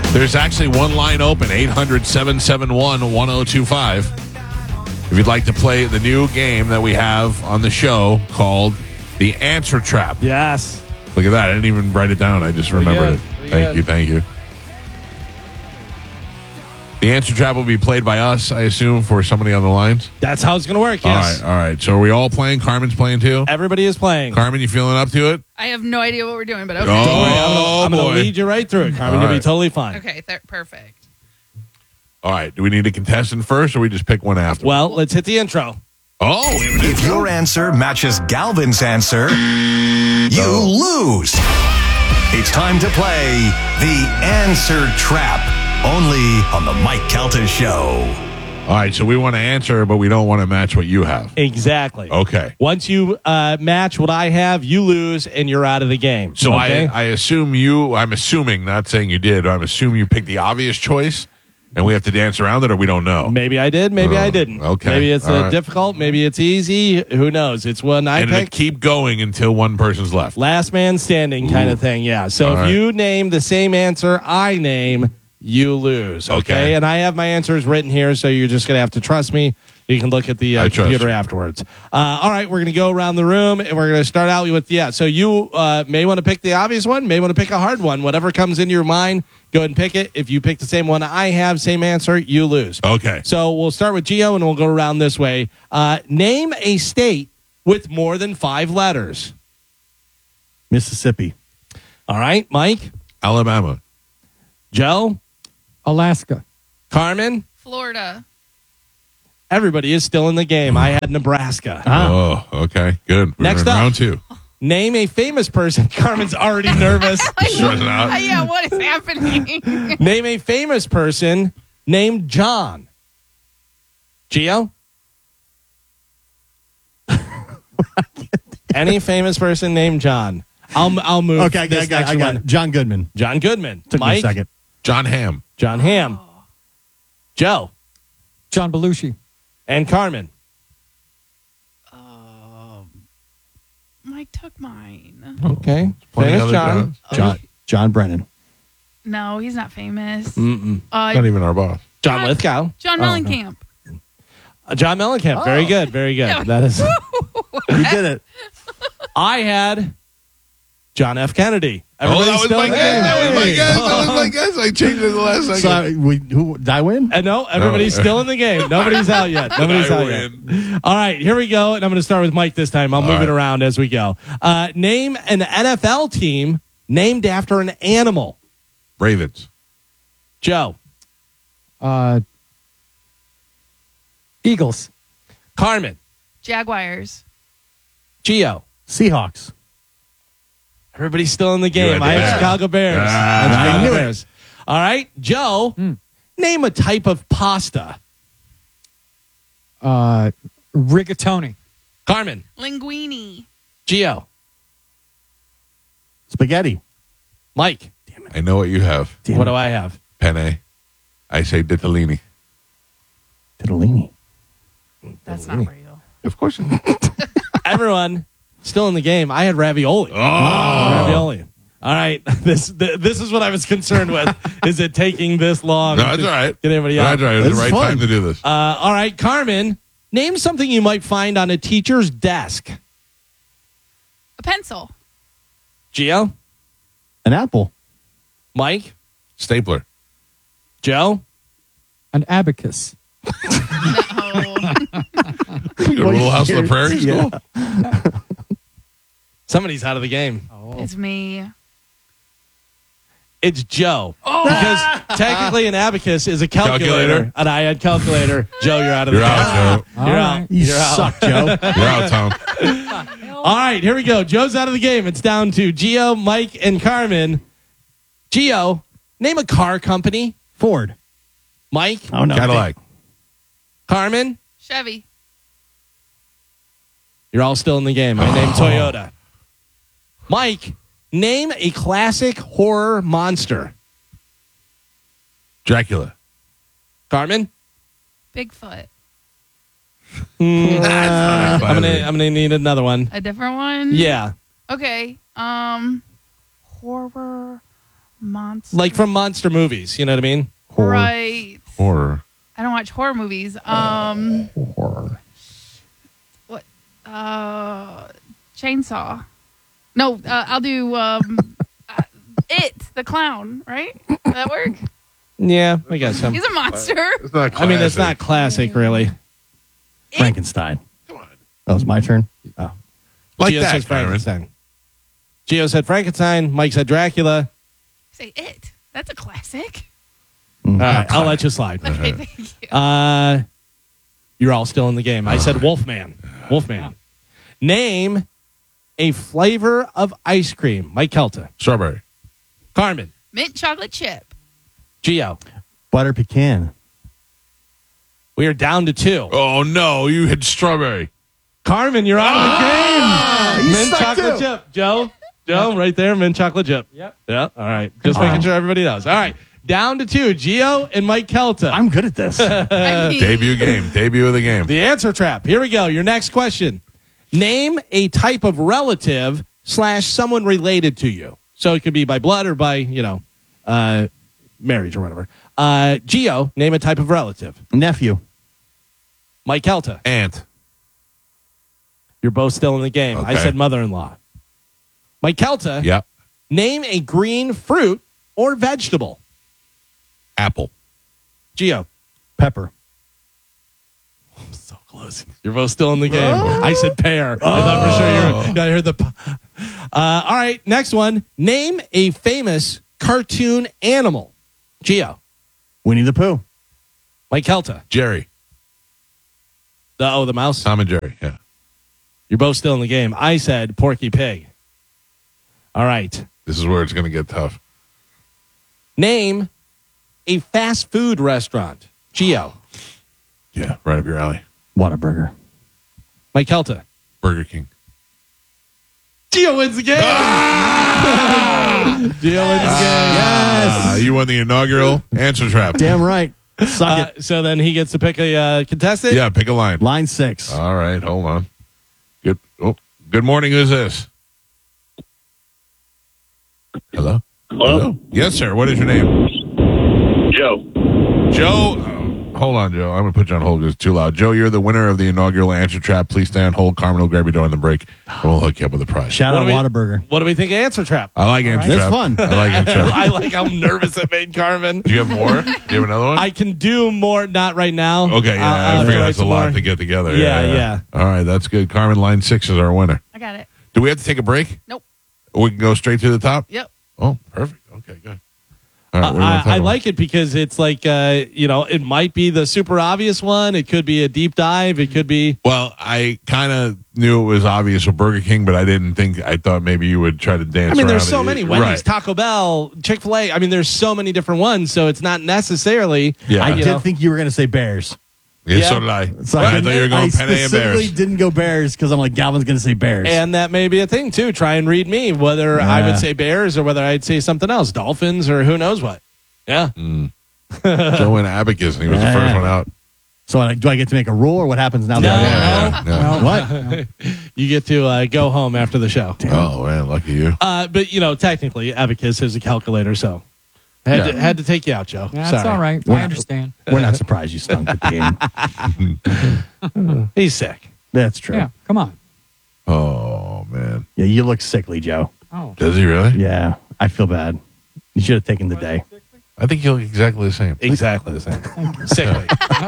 There's actually one line open, 800-771-1025. If you'd like to play the new game that we have on the show called The Answer Trap. Yes. Look at that. I didn't even write it down. I just remembered it. Thank you. The Answer Trap will be played by us, I assume, for somebody on the lines. That's how it's going to work, yes. All right. So are we all playing? Carmen's playing too? Everybody is playing. Carmen, you feeling up to it? I have no idea what we're doing, but okay. Don't worry, I'm going to lead you right through it, Carmen. All You'll be right. totally fine. Okay, perfect. All right. Do we need a contestant first, or we just pick one after? Well, let's hit the intro. Oh, If your answer matches Galvin's answer, you lose. It's time to play The Answer Trap, only on the Mike Calta Show. all right. So we want to answer, but we don't want to match what you have. Exactly. Okay. Once you match what I have, you lose, and you're out of the game. So okay? I assume I'm assuming, not saying you did, I'm assuming you picked the obvious choice, and we have to dance around it, or we don't know. Maybe I did, maybe I didn't. Okay. Maybe it's All right. difficult, maybe it's easy. Who knows? It's one I And it'll picked. keep going until one person's left. Last man standing kind of thing, yeah. So All if right. you name the same answer I name, you lose. Okay. And I have my answers written here, so you're just going to have to trust me. You can look at the I trust computer you. afterwards. All right, we're going to go around the room, and we're going to start out with, so you may want to pick the obvious one, may want to pick a hard one. Whatever comes into your mind, go ahead and pick it. If you pick the same one I have, same answer, you lose. Okay. So we'll start with Gio, and we'll go around this way. Name a state with more than 5 letters. Mississippi. All right, Mike, Alabama. Joe, Alaska. Carmen. Florida. Everybody is still in the game. I had Nebraska. Oh, okay. Good. We're Next in up. round 2. Name a famous person. Carmen's already nervous. Stressing out. Yeah, what is happening? Name a famous person named John. Gio? Any famous person named John. I'll move. Okay, I this got next it. one. John Goodman. John Goodman. Took me a Mike. second. John Hamm. John Hamm. Joe. John Belushi. And Carmen. Mike took mine. Okay. Plenty Famous other John. Johns. John Brennan. No, he's not famous. Mm-mm. Not even our boss. John Lithgow. John Mellencamp. John Mellencamp. Very good. Very good. Yeah. That is. You did it. I had John F. Kennedy. That Everybody's was still my in the guess. game. That was my guess. I changed it at the last second. So who did I win? And no, everybody's No. still in the game. Nobody's out yet. Nobody's I out yet. win. All right, here we go. And I'm going to start with Mike this time. I'll move right. it around as we go. Name an NFL team named after an animal. Ravens. Joe. Eagles. Carmen. Jaguars. Gio. Seahawks. Everybody's still in the game. had I have Bears. Chicago Bears. Ah, I have I Chicago knew it. Bears. All right, Joe. Name a type of pasta. Rigatoni. Carmen. Linguini. Gio. Spaghetti. Mike. I know what you have. What do I have? Penne. I say ditalini. Titalini. That's not real. Of course. Everyone still in the game. I had ravioli. Ravioli. All right. This is what I was concerned with. Is it taking this long? No, that's to all right. Get anybody out? That's right. It was This the is right fun. time to do this. All right, Carmen. Name something you might find on a teacher's desk. A pencil. Gio. An apple. Mike. Stapler. Joe. An abacus. No. Little House on the Prairie Yeah. School. Somebody's out of the game. It's me. It's Joe. Because technically an abacus is a calculator, and I had calculator. Joe, you're out of You're the game. out, Joe. You're All out. right. You You're out. suck, Joe. You're out, Tom. All right, here we go. Joe's out of the game. It's down to Gio, Mike, and Carmen. Gio, name a car company. Ford. Mike. Oh, no. Cadillac. Carmen. Chevy. You're all still in the game. I named Toyota. Mike, name a classic horror monster. Dracula. Carmen. Bigfoot. I'm gonna need another one. A different one? Yeah. Okay. Horror Monster. Like from monster movies. You know what I mean? Horror. Right. Horror. I don't watch horror movies. Horror. What? Chainsaw. No, I'll do It, the clown, right? Does that work? Yeah, I guess so. He's a monster. It's not I mean, it's not classic. classic, really. Frankenstein. Come on. That was my turn. Oh. Like Gio that, says Kyron. Frankenstein. Gio said Frankenstein. Mike said Dracula. Say It. That's a classic. All right, I'll let you slide. Okay, thank you. You're all still in the game. I said Wolfman. Wolfman. Name a flavor of ice cream. Mike Kelta. Strawberry. Carmen. Mint chocolate chip. Gio. Butter pecan. We are down to 2. Oh, no. You had strawberry. Carmen, you're out of the game. you Mint suck chocolate too. chip. Joe, right there. Mint chocolate chip. Yep. Yeah. All right. Just making sure everybody knows. All right. Down to 2. Gio and Mike Kelta. I'm good at this. I mean, Debut game. Debut of the game. The answer trap. Here we go. Your next question. Name a type of relative / someone related to you. So it could be by blood or by, marriage or whatever. Gio, name a type of relative. Nephew. Mike Kelta. Ant. You're both still in the game. I Okay. said mother-in-law. Mike Kelta. Yep. Name a green fruit or vegetable. Apple. Gio. Pepper. So close. You're both still in the game. I said pear. I thought for sure I heard the. All right, next one. Name a famous cartoon animal. Gio. Winnie the Pooh. Mike Kelta. Jerry. The mouse. Tom and Jerry. Yeah. You're both still in the game. I said Porky Pig. All right. This is where it's going to get tough. Name a fast food restaurant. Gio. Yeah. Right up your alley. Whataburger. Mike Kelta. Burger King. Gio wins the game. Gio wins the game. Yes. You won the inaugural answer trap. Damn right. Suck it. So then he gets to pick a contestant. Yeah. Pick a line. Line 6. All right. Hold on. Good. Oh, good morning. Who's this? Hello? Hello? Yes, sir. What is your name? Joe. Joe. Hold on, Joe. I'm going to put you on hold because it's too loud. Joe, you're the winner of the inaugural answer trap. Please stay on hold. Carmen will grab you during the break. And we'll hook you up with a prize. Shout What out do we- Whataburger. What do we think of answer trap? I like answer That's trap. fun. I like answer trap. I like how nervous it made Carmen. Do you have more? Do you have another one? I can do more, not right now. Okay, yeah. I I'll figured try that's a some lot more. to get together. Yeah. All right, that's good. Carmen, line 6 is our winner. I got it. Do we have to take a break? Nope. We can go straight to the top? Yep. Oh, perfect. Okay, good. All right, what do you wanna talk I about? like it because it's like, it might be the super obvious one. It could be a deep dive. It could be. Well, I kind of knew it was obvious with Burger King, but I thought maybe you would try to dance I mean, around there's so it. many. Wendy's, Right. Taco Bell, Chick-fil-A. I mean, there's so many different ones. So it's not necessarily. Yeah. I you did know. think you were going to say Bears. Yeah, Yeah. so did I. So I thought you were going I Penne and specifically Bears. didn't go Bears because I'm like, Galvin's going to say Bears. And that may be a thing, too. Try and read me, whether I would Yeah. say Bears or whether I'd say something else. Dolphins or who knows what. Yeah. Joe went Abacus, and he was the Yeah. first one out. so do I get to make a rule or what happens now? No. Yeah. What? You get to go home after the show. Oh, man, lucky you. But, technically, Abacus is a calculator, so had to take you out, Joe. That's Sorry. all right. I understand. We're not surprised you stunk the game. He's sick. That's true. Yeah, come on. Oh, man. Yeah, you look sickly, Joe. Oh, Does he really? Yeah, I feel bad. You should have taken the day. I think you look exactly the same. Exactly the same. Sickly.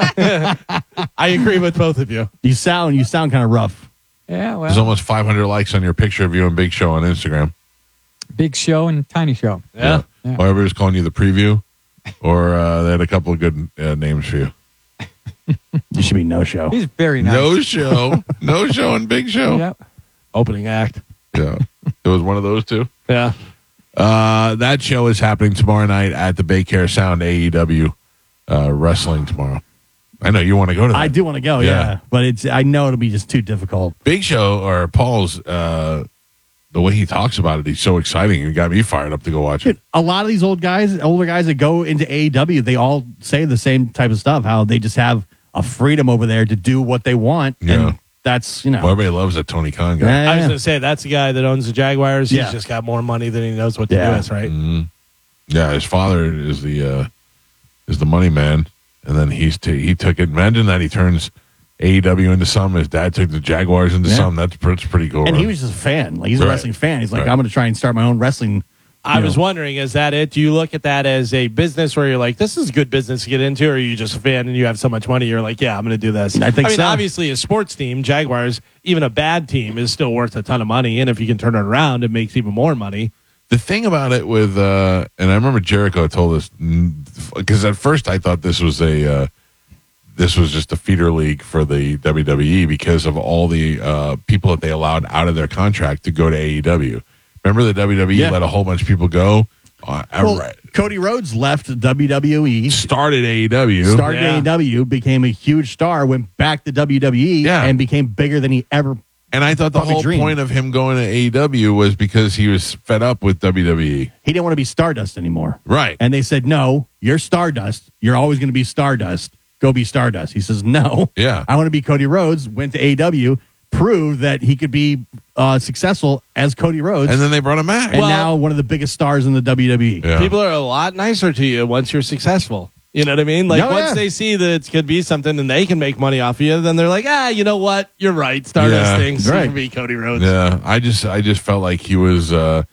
I agree with both of you. You sound kind of rough. yeah. There's Well, almost 500 likes on your picture of you and Big Show on Instagram. big show and tiny show. Yeah. Yeah. Or everybody's calling you the preview, or they had a couple of good names for you. You should be no show. He's very nice. No show. No show and Big Show. Yep. Opening act. Yeah. It was one of those two. Yeah. That show is happening tomorrow night at the Baycare Sound AEW wrestling tomorrow. I know you want to go to that. I do want to go, yeah. But I know it'll be just too difficult. Big Show or Paul's, the way he talks about it, he's so exciting. He got me fired up to go watch it. Dude, a lot of these older guys that go into AEW, they all say the same type of stuff, how they just have a freedom over there to do what they want. Yeah. And that's, Well, everybody loves that Tony Khan guy. Yeah. I was going to say, that's the guy that owns the Jaguars. He's Yeah. just got more money than he knows what to Yeah. do with, right? Yeah, his father is the money man, and then he took it. Imagine that he turns AEW into something. His dad took the Jaguars into something. That's pretty cool. And right? he was just a fan. Like he's a Right. wrestling fan. He's like, Right. I'm going to try and start my own wrestling. I you was know. wondering, is that it? Do you look at that as a business where you're like, this is good business to get into, or are you just a fan and you have so much money, you're like, yeah, I'm going to do this? I think mean, so. obviously, a sports team, Jaguars, even a bad team, is still worth a ton of money, and if you can turn it around, it makes even more money. The thing about it with, and I remember Jericho told us, because at first I thought this was just a feeder league for the WWE because of all the people that they allowed out of their contract to go to AEW. Remember the WWE let a whole bunch of people go? Well, Cody Rhodes left WWE, Started AEW. started Yeah. AEW, became a huge star, went back to WWE, Yeah. and became bigger than he ever. And I thought the Probably whole dream. point of him going to AEW was because he was fed up with WWE. He didn't want to be Stardust anymore. Right. And they said, no, you're Stardust. You're always going to be Stardust. Go be Stardust. He says, no. Yeah. I want to be Cody Rhodes. Went to AEW, proved that he could be successful as Cody Rhodes. And then they brought him back. and Well- now one of the biggest stars in the WWE. Yeah. People are a lot nicer to you once you're successful. You know what I mean? Like, Oh, once yeah. they see that it could be something and they can make money off of you, then they're like, you know what? You're right. Stardust Yeah. things Right. can be Cody Rhodes. Yeah, I just felt like he was one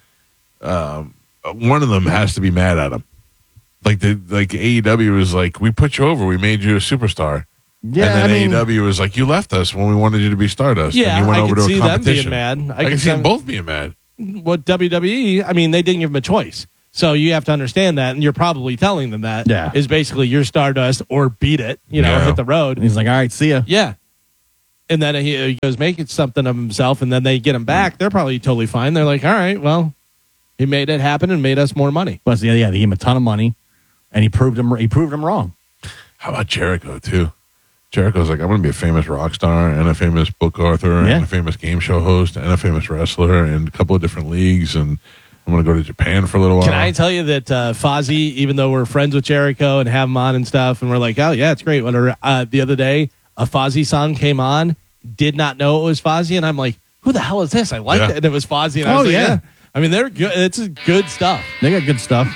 of them has to be mad at him. Like AEW was like, we put you over, we made you a superstar. Yeah, and then I mean, AEW was like, you left us when we wanted you to be Stardust. Yeah, and you went I over could to see a them competition. being mad. I can see them both being mad. What WWE, I mean, they didn't give him a choice. So you have to understand that, and you're probably telling them that Yeah. is basically you're Stardust or beat it, Yeah. hit the road. and he's like, all right, see ya. Yeah. And then he goes, make it something of himself, and then they get him back. They're probably totally fine. They're like, all right, well, he made it happen and made us more money. Plus, yeah, they gave him a ton of money, and he proved him wrong. How about Jericho too? Jericho's like, I'm going to be a famous rock star and a famous book author Yeah. and a famous game show host and a famous wrestler and a couple of different leagues, and I'm going to go to Japan for a little while. Can I tell you that Fozzy, even though we're friends with Jericho and have him on and stuff, and we're like, oh, yeah, it's great. Whatever. The other day, a Fozzy song came on, did not know it was Fozzy, and I'm like, who the hell is this? I liked Yeah. it, and it was Fozzy. And I Oh, was like, yeah. I mean, they're good. It's good stuff. They got good stuff.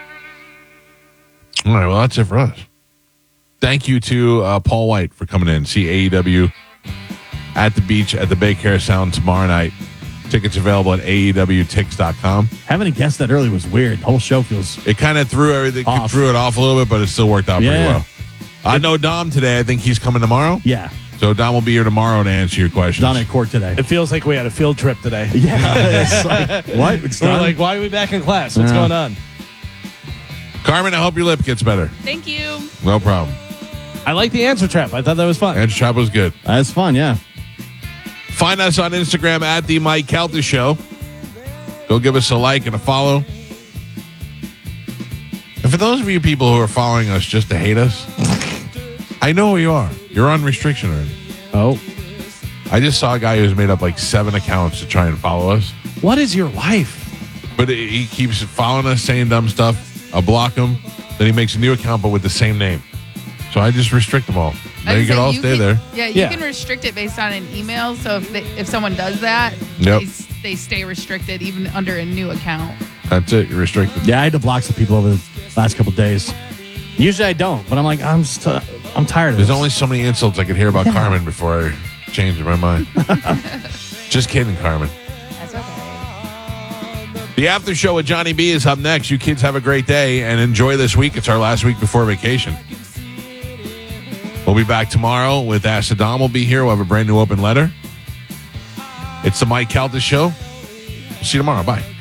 All right, well, that's it for us. Thank you to Paul White for coming in. See AEW at the beach at the Bay Care Sound tomorrow night. Tickets available at AEWTix.com. Having a guest that early was weird. The whole show feels. It kind of threw everything, Off. threw it off a little bit, but it still worked out pretty Yeah. well. I know Dom today. I think he's coming tomorrow. Yeah. So Dom will be here tomorrow to answer your questions. Done at court today. It feels like we had a field trip today. Yeah. It's like, what? It's We're done? like, why are we back in class? What's Yeah. going on? Carmen, I hope your lip gets better. Thank you. No problem. I like the answer trap. I thought that was fun. And Chop was good. That's fun, yeah. Find us on Instagram at the Mike Calta Show. Go give us a like and a follow. And for those of you people who are following us just to hate us, I know who you are. You're on restriction already. Oh. I just saw a guy who's made up like 7 accounts to try and follow us. What is your wife? But he keeps following us, saying dumb stuff. I'll block him. Then he makes a new account, but with the same name. So I just restrict them all. Now you can all stay there. Yeah, you Yeah. can restrict it based on an email. So if someone does that, Yep. they stay restricted even under a new account. That's it. You're restricted. Yeah, I had to block some people over the last couple of days. Usually I don't, but I'm like, I'm tired of There's this. only so many insults I could hear about Carmen before I change my mind. Just kidding, Carmen. That's okay. The after show with Johnny B is up next. You kids have a great day and enjoy this week. It's our last week before vacation. We'll be back tomorrow with Ask the Dom. We'll be here. We'll have a brand new open letter. It's the Mike Calta Show. See you tomorrow. Bye.